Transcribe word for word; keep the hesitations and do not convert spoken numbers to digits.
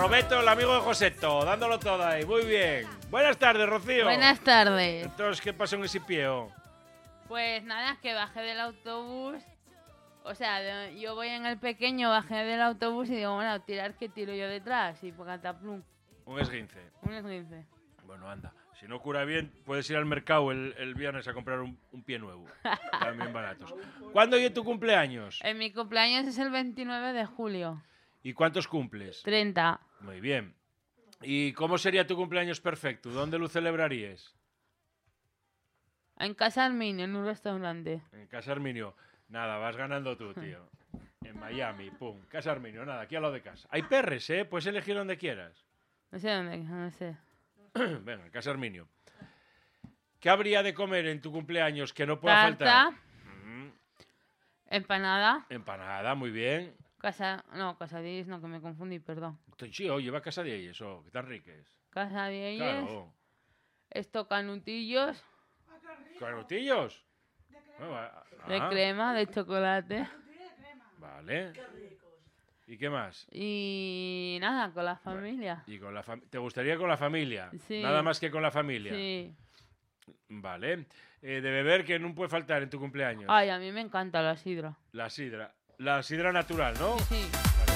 Roberto, el amigo de Joseto, dándolo todo ahí. Muy bien. Buenas tardes, Rocío. Buenas tardes. Entonces, ¿qué pasó en ese pieo? Pues nada, que bajé del autobús. O sea, de- yo voy en el pequeño, bajé del autobús y digo, bueno, tirar que tiro yo detrás. Y por cataplum, Un esguince. un esguince. Bueno, anda. Si no cura bien, puedes ir al mercado el, el viernes a comprar un, un pie nuevo. También baratos. ¿Cuándo es tu cumpleaños? En mi cumpleaños es el veintinueve de julio. ¿Y cuántos cumples? treinta. Muy bien. ¿Y cómo sería tu cumpleaños perfecto? ¿Dónde lo celebrarías? En Casa Arminio, en un restaurante. En Casa Arminio. Nada, vas ganando tú, tío. En Miami, pum. Casa Arminio, nada, aquí a lo de casa. Hay perres, ¿eh? Puedes elegir donde quieras. No sé dónde, no sé. Venga, en Casa Arminio. ¿Qué habría de comer en tu cumpleaños que no pueda Tarta, faltar? Mm, empanada, empanada, muy bien. casa... No, casadillas, no, que me confundí, perdón. Sí, oye, va casa de ellos, oh, que tan riques. Casadillas, Claro. esto canutillos, ¿Canutillos? Bueno, ah, de crema, de chocolate. Vale. ¿Y qué más? Y nada, con la familia. ¿Y con la fam- ¿Te gustaría con la familia? Sí. Nada más que con la familia. Sí. Vale. Eh, de beber que no puede faltar en tu cumpleaños. Ay, a mí me encanta la sidra. La sidra. La sidra natural, ¿no? Sí, sí.